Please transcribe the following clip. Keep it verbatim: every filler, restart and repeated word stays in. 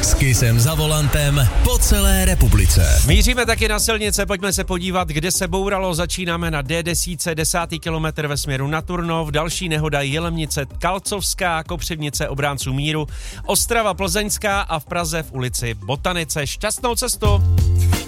S Kissem za volantem po celé republice. Míříme taky na silnice, pojďme se podívat, kde se bouralo. Začínáme na D deset, desátý kilometr ve směru na Turnov, další nehoda Jilemnice Kalcovská, Kopřivnice Obránců míru, Ostrava Plzeňská a v Praze v ulici Botanice. Šťastnou cestu!